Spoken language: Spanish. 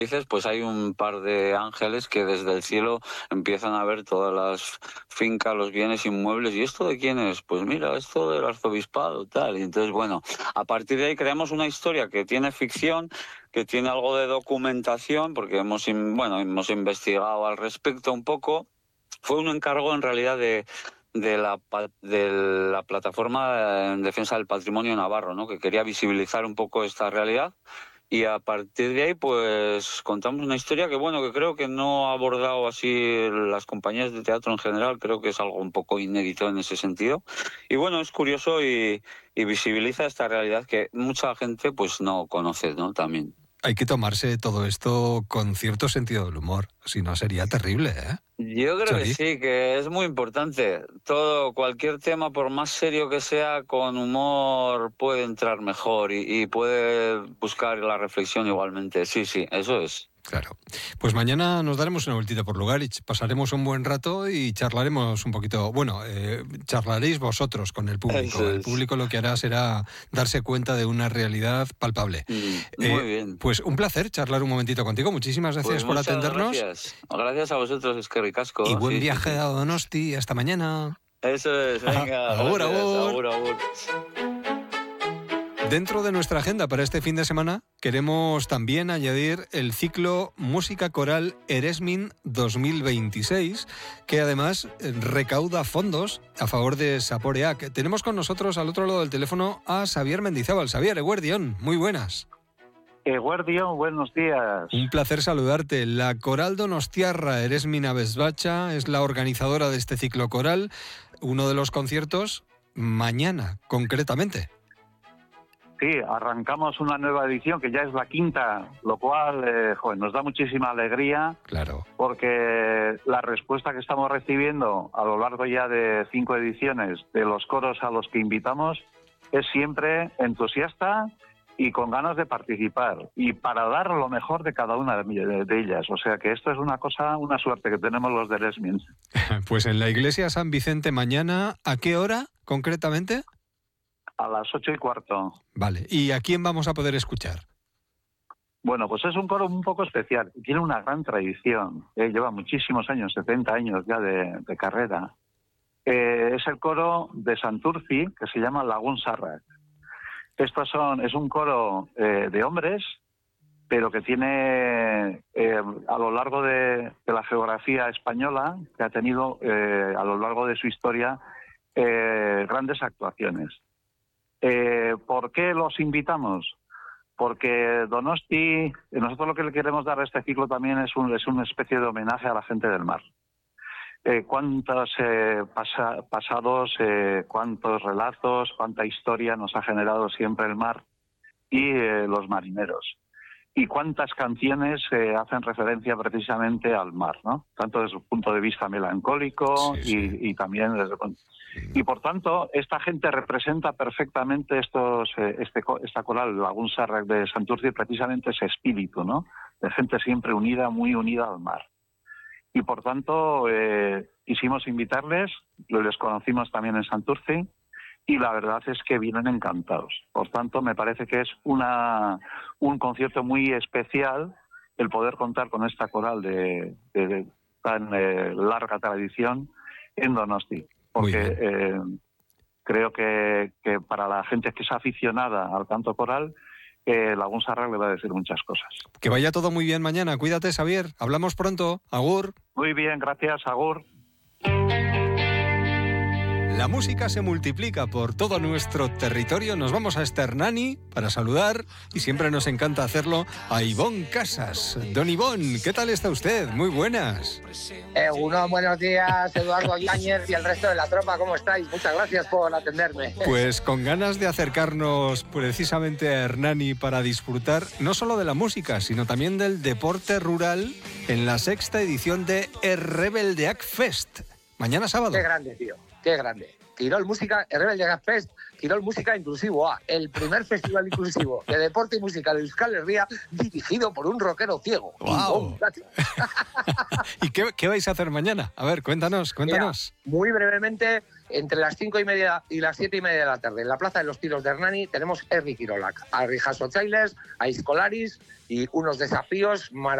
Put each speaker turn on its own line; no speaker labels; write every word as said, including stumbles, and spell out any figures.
dices, pues hay un par de ángeles que desde el cielo empiezan a ver todas las fincas, los bienes inmuebles. ¿Y esto de quién es? Pues mira, esto del arzobispado, tal. Y entonces, bueno, a partir de ahí creamos una historia que tiene ficción, que tiene algo de documentación, porque hemos, bueno, hemos investigado al respecto un poco. Fue un encargo en realidad de... De la, de la plataforma en defensa del patrimonio navarro, ¿no? Que quería visibilizar un poco esta realidad. Y a partir de ahí, pues contamos una historia que, bueno, que creo que no ha abordado así las compañías de teatro en general. Creo que es algo un poco inédito en ese sentido. Y bueno, es curioso y, y visibiliza esta realidad que mucha gente pues no conoce, ¿no? También.
Hay que tomarse todo esto con cierto sentido del humor, si no sería terrible, ¿eh?
Yo creo
Chori.
que sí, que es muy importante. Todo, cualquier tema, por más serio que sea, con humor puede entrar mejor y, y puede buscar la reflexión igualmente. Sí, sí, eso es.
Claro. Pues mañana nos daremos una vueltita por Lugaritz, pasaremos un buen rato y charlaremos un poquito. Bueno, eh, charlaréis vosotros con el público.
Eso es.
El público lo que hará será darse cuenta de una realidad palpable.
Mm,
eh,
muy bien.
Pues un placer charlar un momentito contigo. Muchísimas gracias
pues
por atendernos.
Gracias. Gracias a vosotros, es que ricasco.
Y buen
sí,
viaje
sí, sí.
a Donosti. Hasta mañana.
Eso es, venga.
Agur,
gracias.
agur.
Agur, agur.
Dentro de nuestra agenda para este fin de semana queremos también añadir el ciclo Música Coral Eresmin dos mil veintiséis, que además recauda fondos a favor de Saporeac. Tenemos con nosotros al otro lado del teléfono a Xavier Mendizábal. Xavier, eguerdión, muy buenas.
Eguerdión, buenos días.
Un placer saludarte. La Coral Donostiarra Eresmin Abesbacha es la organizadora de este ciclo coral. Uno de los conciertos mañana, concretamente.
Sí, arrancamos una nueva edición que ya es la quinta, lo cual eh, joder, nos da muchísima alegría.
Claro.
Porque la respuesta que estamos recibiendo a lo largo ya de cinco ediciones de los coros a los que invitamos es siempre entusiasta y con ganas de participar y para dar lo mejor de cada una de, de ellas. O sea que esto es una cosa, una suerte que tenemos los de Eresmin.
Pues en la iglesia San Vicente mañana, ¿a qué hora concretamente?
A las ocho y cuarto.
Vale. ¿Y a quién vamos a poder escuchar?
Bueno, pues es un coro un poco especial. Tiene una gran tradición. Eh, lleva muchísimos años, setenta años ya de, de carrera. Eh, es el coro de Santurci, que se llama Lagún Sarrac. Estos son, es un coro eh, de hombres, pero que tiene eh, a lo largo de, de la geografía española, que ha tenido eh, a lo largo de su historia eh, grandes actuaciones. Eh, ¿Por qué los invitamos? Porque Donosti, nosotros lo que le queremos dar a este ciclo también es, un, es una especie de homenaje a la gente del mar. Eh, cuántos eh, pasa, pasados, eh, cuántos relatos, cuánta historia nos ha generado siempre el mar y eh, los marineros. Y cuántas canciones eh, hacen referencia precisamente al mar, ¿no? Tanto desde un punto de vista melancólico
sí, sí.
Y, y también desde... Y por tanto, esta gente representa perfectamente estos, eh, este, esta coral Lagún Sarrac de Santurci, precisamente ese espíritu, ¿no? De gente siempre unida, muy unida al mar. Y por tanto, eh, quisimos invitarles, les conocimos también en Santurci, y la verdad es que vienen encantados. Por tanto, me parece que es una, un concierto muy especial el poder contar con esta coral de, de, de tan eh, larga tradición en Donosti. Porque eh, creo que, que para la gente que es aficionada al canto coral, eh, Lagún Sarrac le va a decir muchas cosas.
Que vaya todo muy bien mañana. Cuídate, Xavier. Hablamos pronto. Agur.
Muy bien, gracias. Agur.
La música se multiplica por todo nuestro territorio. Nos vamos a Esternani para saludar y siempre nos encanta hacerlo a Ivón Casas. Don Ivón, ¿qué tal está usted? Muy buenas.
Eh, uno, buenos días, Eduardo Yáñez y el resto de la tropa, ¿cómo estáis? Muchas gracias por atenderme.
Pues con ganas de acercarnos precisamente a Hernani para disfrutar no solo de la música, sino también del deporte rural en la sexta edición de Errebeldeak Fest. Mañana sábado.
Qué grande, tío. Qué grande, Quirol Música, Rebel Jazz Fest, Quirol Música Inclusivo A, el primer festival inclusivo de deporte y música de Euskal Herria dirigido por un rockero ciego.
¡Wow! ¿Y qué, qué vais a hacer mañana? A ver, cuéntanos, cuéntanos.
Mira, muy brevemente, entre las cinco y media y las siete y media de la tarde, en la Plaza de los Tiros de Hernani, tenemos Herri Kirolak, a Rijaso Chailes, a Iscolaris y unos desafíos maravillosos.